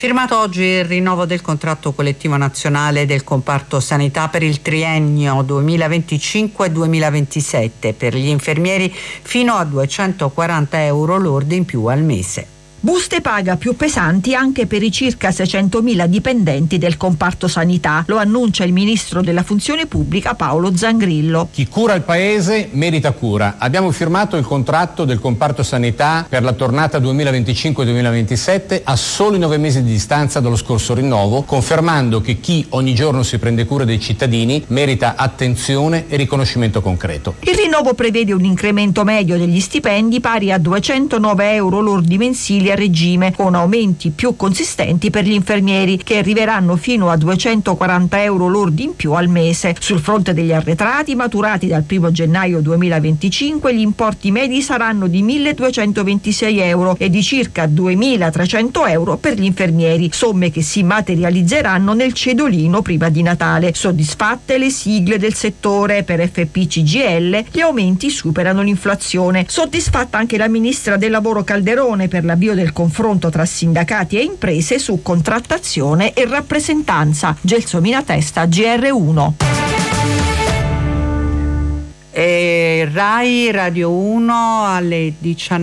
Firmato oggi il rinnovo del contratto collettivo nazionale del comparto sanità per il triennio 2025-2027 per gli infermieri fino a 240 euro lordi in più al mese. Buste paga più pesanti anche per i circa 600.000 dipendenti del comparto sanità, lo annuncia il ministro della funzione pubblica Paolo Zangrillo. Chi cura il paese merita cura. Abbiamo firmato il contratto del comparto sanità per la tornata 2025-2027 a soli 9 mesi di distanza dallo scorso rinnovo, confermando che chi ogni giorno si prende cura dei cittadini merita attenzione e riconoscimento concreto. Il rinnovo prevede un incremento medio degli stipendi pari a 209 euro lordi mensili a regime, con aumenti più consistenti per gli infermieri che arriveranno fino a 240 euro lordi in più al mese. Sul fronte degli arretrati maturati dal 1 gennaio 2025 gli importi medi saranno di 1.226 euro e di circa 2.300 euro per gli infermieri, somme che si materializzeranno nel cedolino prima di Natale. Soddisfatte le sigle del settore, per FP-CGIL gli aumenti superano l'inflazione. Soddisfatta anche la ministra del lavoro Calderone per l'avvio del confronto tra sindacati e imprese su contrattazione e rappresentanza. Gelsomina Testa, GR1. Rai Radio 1 alle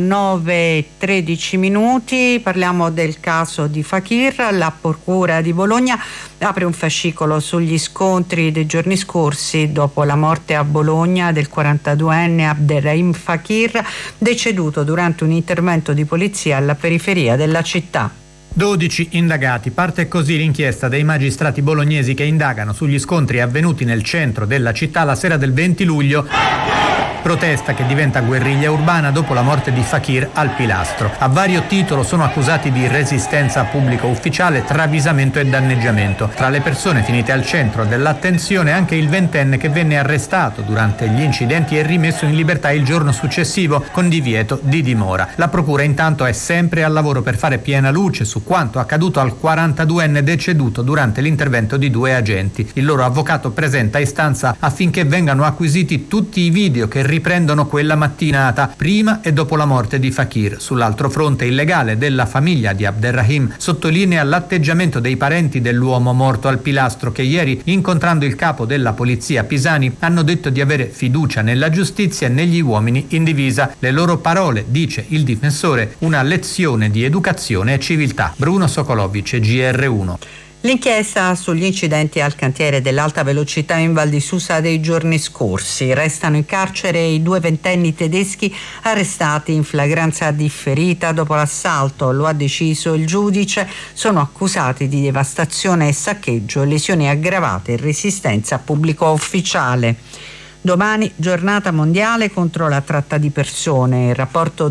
19:13 parliamo del caso di Fakir. La procura di Bologna apre un fascicolo sugli scontri dei giorni scorsi dopo la morte a Bologna del 42enne Abderrahim Fakir, deceduto durante un intervento di polizia alla periferia della città. 12 indagati. Parte così l'inchiesta dei magistrati bolognesi che indagano sugli scontri avvenuti nel centro della città la sera del 20 luglio. Protesta che diventa guerriglia urbana dopo la morte di Fakir al Pilastro. A vario titolo sono accusati di resistenza a pubblico ufficiale, travisamento e danneggiamento. Tra le persone finite al centro dell'attenzione anche il ventenne che venne arrestato durante gli incidenti e rimesso in libertà il giorno successivo con divieto di dimora. La procura intanto è sempre al lavoro per fare piena luce su quanto accaduto al 42enne deceduto durante l'intervento di 2 agenti. Il loro avvocato presenta istanza affinché vengano acquisiti tutti i video che riprendono quella mattinata, prima e dopo la morte di Fakir. Sull'altro fronte, il legale della famiglia di Abderrahim sottolinea l'atteggiamento dei parenti dell'uomo morto al Pilastro che ieri, incontrando il capo della polizia Pisani, hanno detto di avere fiducia nella giustizia e negli uomini in divisa. Le loro parole, dice il difensore, una lezione di educazione e civiltà. Bruno Sokolovic, GR1. L'inchiesta sugli incidenti al cantiere dell'alta velocità in Val di Susa dei giorni scorsi. Restano in carcere i 2 ventenni tedeschi arrestati in flagranza differita dopo l'assalto. Lo ha deciso il giudice. Sono accusati di devastazione e saccheggio, lesioni aggravate e resistenza a pubblico ufficiale. Domani giornata mondiale contro la tratta di persone. Il rapporto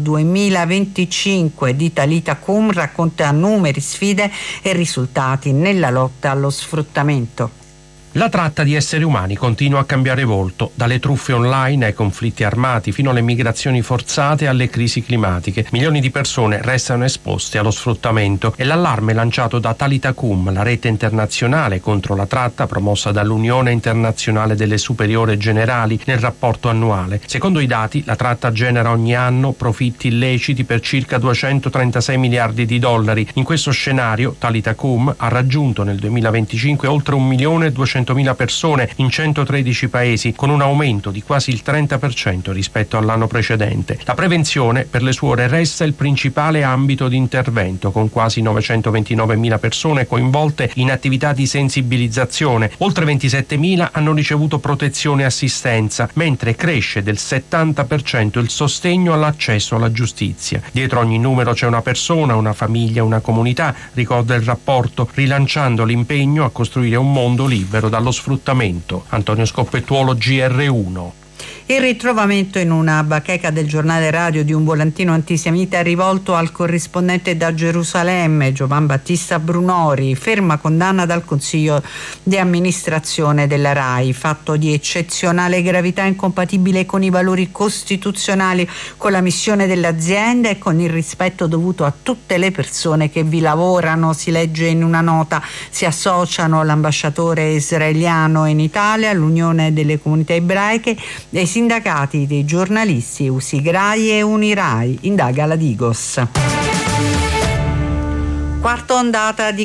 2025 di Thalita Kum racconta numeri, sfide e risultati nella lotta allo sfruttamento. La tratta di esseri umani continua a cambiare volto, dalle truffe online ai conflitti armati fino alle migrazioni forzate e alle crisi climatiche. Milioni di persone restano esposte allo sfruttamento e l'allarme lanciato da Thalita Kum, la rete internazionale contro la tratta promossa dall'Unione Internazionale delle Superiore Generali nel rapporto annuale. Secondo i dati, la tratta genera ogni anno profitti illeciti per circa 236 miliardi di dollari. In questo scenario, Thalita Kum ha raggiunto nel 2025 oltre 1.200.000 persone in 113 paesi, con un aumento di quasi il 30% rispetto all'anno precedente. La prevenzione per le suore resta il principale ambito di intervento, con quasi 929.000 persone coinvolte in attività di sensibilizzazione. Oltre 27.000 hanno ricevuto protezione e assistenza, mentre cresce del 70% il sostegno all'accesso alla giustizia. Dietro ogni numero c'è una persona, una famiglia, una comunità, ricorda il rapporto, rilanciando l'impegno a costruire un mondo libero dallo sfruttamento. Antonio Scoppettuolo, GR1. Il ritrovamento in una bacheca del giornale radio di un volantino antisemita rivolto al corrispondente da Gerusalemme, Giovan Battista Brunori, ferma condanna dal Consiglio di amministrazione della RAI, fatto di eccezionale gravità incompatibile con i valori costituzionali, con la missione dell'azienda e con il rispetto dovuto a tutte le persone che vi lavorano, si legge in una nota. Si associano l'ambasciatore israeliano in Italia, l'Unione delle Comunità Ebraiche e i sindacati dei giornalisti Usigrai e Unirai, indaga la Digos. Quarta ondata di